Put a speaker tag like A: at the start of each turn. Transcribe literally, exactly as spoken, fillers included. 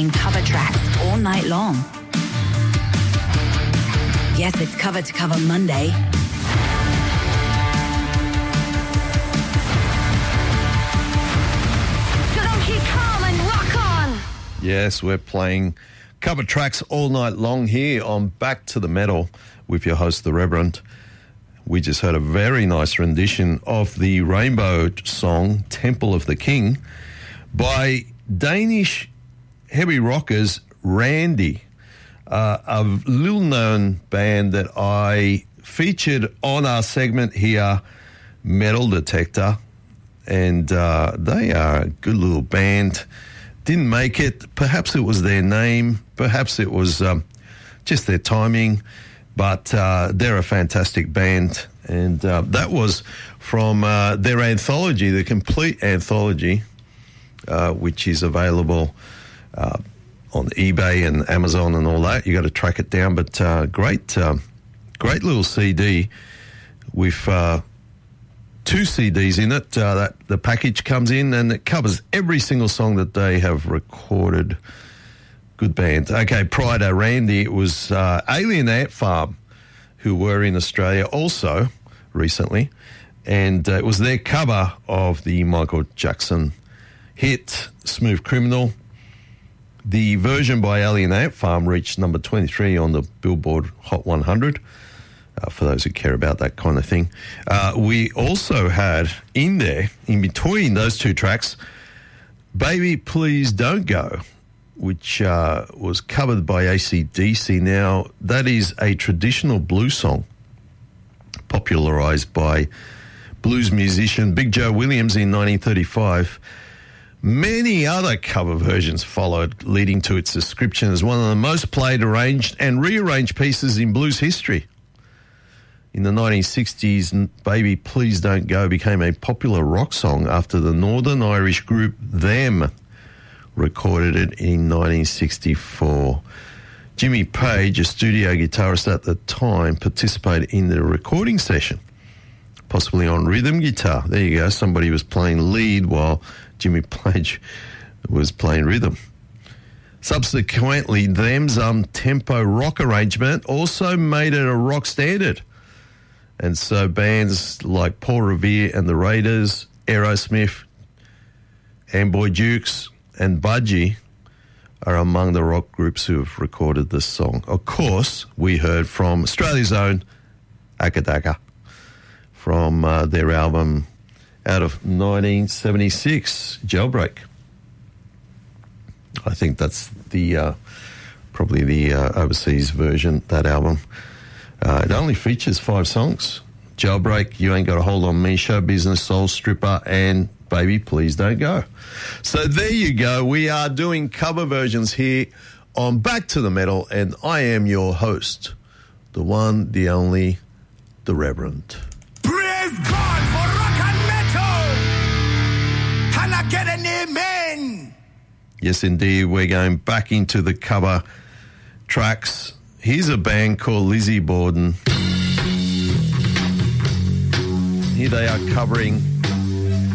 A: playing cover tracks all night long. Yes, it's Cover to Cover Monday.
B: Yes, we're playing cover tracks all night long here on Back to the Metal with your host, The Reverend. We just heard a very nice rendition of the Rainbow song, Temple of the King, by Danish heavy rockers Randy, uh, a little-known band that I featured on our segment here, Metal Detector, and uh, they are a good little band. Didn't make it. Perhaps it was their name. Perhaps it was um, just their timing. But uh, they're a fantastic band. And uh, that was from uh, their anthology, the complete anthology, uh, which is available uh, on eBay and Amazon and all that. You got to track it down. But uh, great, uh, great little C D with Uh, two C Ds in it. Uh, that the package comes in and it covers every single song that they have recorded. Good band. Okay, prior to Randy, it was uh, Alien Ant Farm, who were in Australia also recently, and uh, it was their cover of the Michael Jackson hit Smooth Criminal. The version by Alien Ant Farm reached number twenty-three on the Billboard Hot one hundred. Uh, for those who care about that kind of thing. Uh, we also had in there, in between those two tracks, Baby Please Don't Go, which uh, was covered by A C D C. Now, that is a traditional blues song popularised by blues musician Big Joe Williams in nineteen thirty-five. Many other cover versions followed, leading to its description as one of the most played, arranged and rearranged pieces in blues history. In the nineteen sixties, Baby Please Don't Go became a popular rock song after the Northern Irish group Them recorded it in nineteen sixty-four. Jimmy Page, a studio guitarist at the time, participated in the recording session, possibly on rhythm guitar. There you go. Somebody was playing lead while Jimmy Page was playing rhythm. Subsequently, Them's um, tempo rock arrangement also made it a rock standard. And so bands like Paul Revere and the Raiders, Aerosmith, Amboy Dukes, and Budgie are among the rock groups who have recorded this song. Of course, we heard from Australia's own Akadaka from uh, their album out of nineteen seventy-six, Jailbreak. I think that's the uh, probably the uh, overseas version, that album. Uh, it only features five songs: Jailbreak, You Ain't Got a Hold on Me, Show Business, Soul Stripper, and Baby Please Don't Go. So there you go. We are doing cover versions here on Back to the Metal, and I am your host, the one, the only, the Reverend.
C: Praise God for rock and metal! Can I get an amen?
B: Yes, indeed. We're going back into the cover tracks. Here's a band called Lizzie Borden. Here they are covering